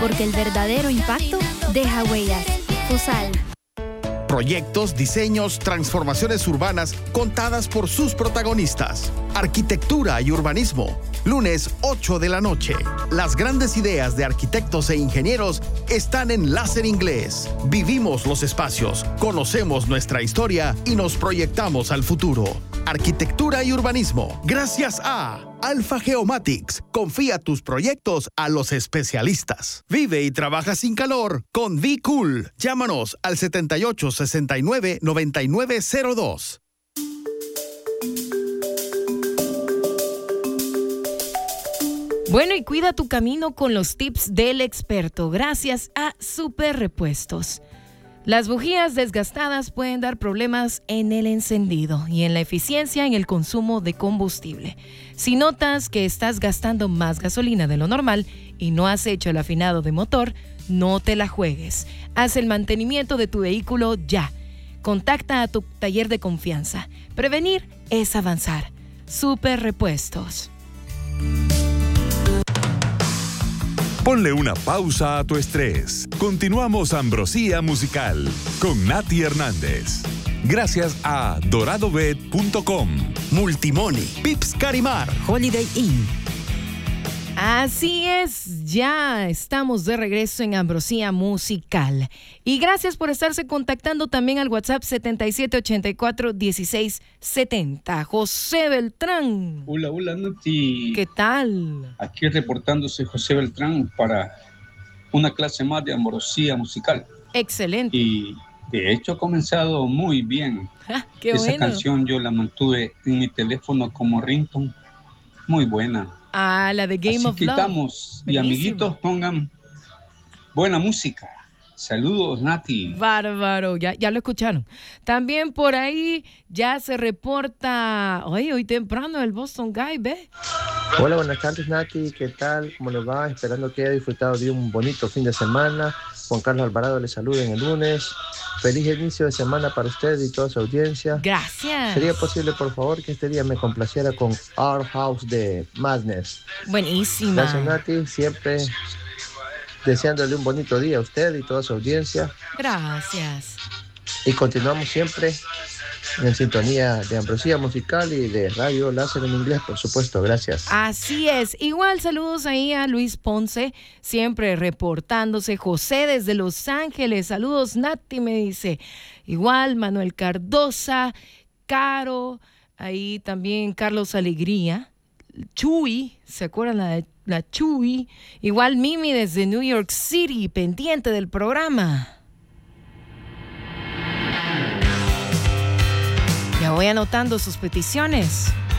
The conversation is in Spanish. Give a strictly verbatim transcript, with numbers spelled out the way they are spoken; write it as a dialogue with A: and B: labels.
A: porque el verdadero impacto deja huellas. Fusal.
B: Proyectos, diseños, transformaciones urbanas contadas por sus protagonistas. Arquitectura y urbanismo. Lunes ocho de la noche. Las grandes ideas de arquitectos e ingenieros están en Láser Inglés. Vivimos los espacios, conocemos nuestra historia y nos proyectamos al futuro. Arquitectura y urbanismo. Gracias a Alpha Geomatics. Confía tus proyectos a los especialistas. Vive y trabaja sin calor con Be Cool. Llámanos al setenta y ocho, sesenta y nueve, noventa y nueve cero dos.
C: Bueno, y cuida tu camino con los tips del experto, gracias a Super Repuestos. Las bujías desgastadas pueden dar problemas en el encendido y en la eficiencia en el consumo de combustible. Si notas que estás gastando más gasolina de lo normal y no has hecho el afinado de motor, no te la juegues. Haz el mantenimiento de tu vehículo ya. Contacta a tu taller de confianza. Prevenir es avanzar. Super Repuestos.
D: Ponle una pausa a tu estrés. Continuamos Ambrosía Musical con Nati Hernández. Gracias a dorado bet punto com,
B: Multimoney, Pips Carimar,
E: Holiday Inn.
C: Así es, ya estamos de regreso en Ambrosía Musical. Y gracias por estarse contactando también al WhatsApp setenta y siete ochenta y cuatro dieciséis setenta. José Beltrán.
F: Hola, hola, Nati.
C: ¿Qué tal?
F: Aquí reportándose José Beltrán para una clase más de Ambrosía Musical.
C: Excelente.
F: Y de hecho ha comenzado muy bien.
C: Ah, qué
F: Esa
C: bueno.
F: canción yo la mantuve en mi teléfono como ringtone. Muy buena.
C: Ah, la de Game
F: Así
C: of
F: que
C: Love.
F: estamos, y
C: Buenísima.
F: amiguitos, pongan buena música. Saludos, Nati.
C: Bárbaro, ya, ya lo escucharon. También por ahí ya se reporta, oye, hoy temprano el Boston Guy, ¿ve?
G: Hola, buenas tardes, Nati. ¿Qué tal? ¿Cómo les va? Esperando que haya disfrutado de un bonito fin de semana. Juan Carlos Alvarado les saluda en el lunes. Feliz inicio de semana para usted y toda su audiencia.
C: Gracias.
G: ¿Sería posible, por favor, que este día me complaciera con Our House de Madness?
C: Buenísima.
G: Gracias, Nati. Siempre deseándole un bonito día a usted y toda su audiencia.
C: Gracias.
G: Y continuamos siempre en sintonía de Ambrosía Musical y de Radio Láser en Inglés, por supuesto. Gracias.
C: Así es. Igual saludos ahí a Luis Ponce, siempre reportándose. José desde Los Ángeles. Saludos, Nati, me dice. Igual Manuel Cardosa, Caro, ahí también Carlos Alegría, Chuy, ¿se acuerdan la de la Chuy? Igual Mimi desde New York City, pendiente del programa. Ya voy anotando sus peticiones.